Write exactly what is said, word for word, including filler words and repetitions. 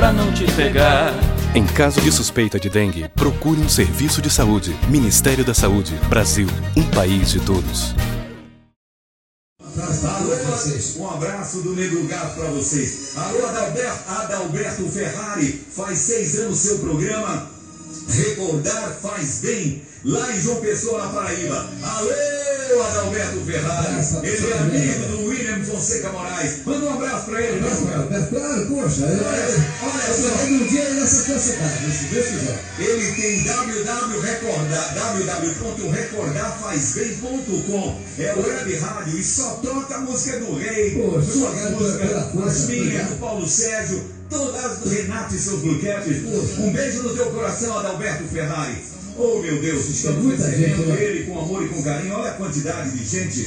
pra não te pegar. Em caso de suspeita de dengue, procure um serviço de saúde. Ministério da Saúde. Brasil, um país de todos. Um abraço do Negro Gato pra vocês. Alô, Adalberto, Adalberto Ferrari. Faz seis anos seu programa Recordar Faz Bem, lá em João Pessoa, na Paraíba. Alô, Adalberto Ferrari. Ele é amigo do William Fonseca Moraes. Manda um abraço pra ele, né, Adalberto? Claro, poxa. Olha só, um dia nessa cancelada, se Deus quiser. Ele tem www recordar, www ponto recordar faz bem ponto com. É web rádio e só toca a música do Rei, Poxa, suas músicas, as minhas, do Paulo Sérgio, todas do Renato e seus Bluecaps. Um beijo no teu coração, Adalberto Ferrari. Oh, meu Deus, estamos recebendo ele com amor e com carinho. Olha a quantidade de gente